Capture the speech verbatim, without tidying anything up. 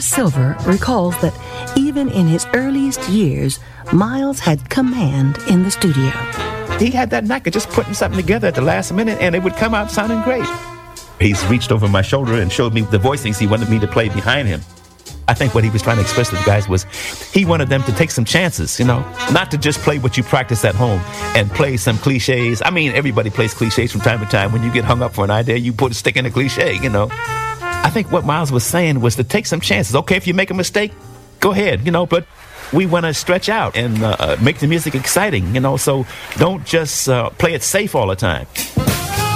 Horace Silver recalls that even in his earliest years, Miles had command in the studio. He had that knack of just putting something together at the last minute, and it would come out sounding great. He's reached over my shoulder and showed me the voicings he wanted me to play behind him. I think what he was trying to express to the guys was he wanted them to take some chances, you know, not to just play what you practice at home and play some cliches. I mean, everybody plays cliches from time to time. When you get hung up for an idea, you put a stick in a cliche, you know. I think what Miles was saying was to take some chances. Okay, if you make a mistake, go ahead, you know, but we want to stretch out and uh, make the music exciting, you know, so don't just uh, play it safe all the time.